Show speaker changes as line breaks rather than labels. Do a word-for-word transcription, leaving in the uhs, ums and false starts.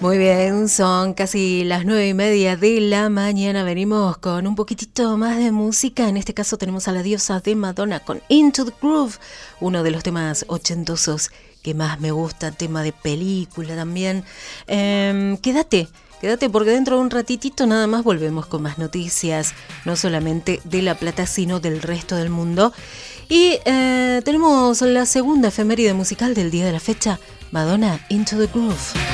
Muy bien, son casi las nueve y media de la mañana. Venimos con un poquitito más de música. En este caso tenemos a la diosa de Madonna con Into the Groove, uno de los temas ochentosos que más me gusta, tema de película también. Eh, quédate, quédate porque dentro de un ratitito nada más volvemos con más noticias, no solamente de La Plata, sino del resto del mundo. Y eh, tenemos la segunda efeméride musical del día de la fecha, Madonna, Into the Groove.